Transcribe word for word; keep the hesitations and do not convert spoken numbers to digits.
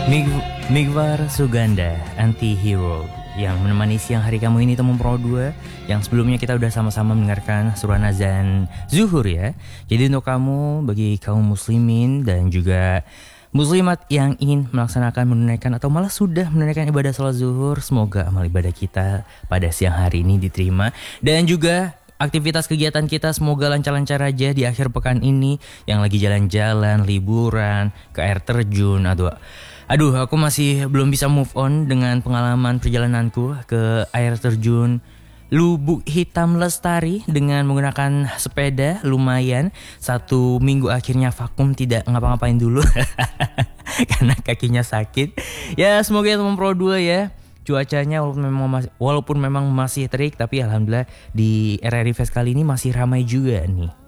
Mig- Migwar Suganda, Anti-Hero, yang menemani siang hari kamu ini Teman Pro dua. Yang sebelumnya kita udah sama-sama mendengarkan surah azan zuhur ya. Jadi untuk kamu, bagi kaum muslimin dan juga muslimat yang ingin melaksanakan, menunaikan atau malah sudah menunaikan ibadah salat zuhur, semoga amal ibadah kita pada siang hari ini diterima. Dan juga aktivitas kegiatan kita semoga lancar-lancar aja di akhir pekan ini. Yang lagi jalan-jalan, liburan, ke air terjun, aduh Aduh, aku masih belum bisa move on dengan pengalaman perjalananku ke air terjun Lubuk Hitam Lestari dengan menggunakan sepeda. Lumayan, satu minggu akhirnya vakum, tidak ngapa-ngapain dulu karena kakinya sakit. Ya semoga ya Teman Pro dua ya, cuacanya walaupun memang masih, walaupun memang masih terik, tapi alhamdulillah di R R I Fest kali ini masih ramai juga nih.